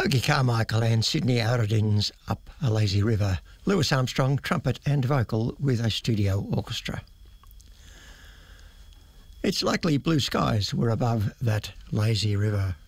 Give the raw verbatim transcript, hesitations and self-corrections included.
Hoagy Carmichael and Sydney Auradines Up a Lazy River. Louis Armstrong, trumpet and vocal with a studio orchestra. It's likely blue skies were above that lazy river.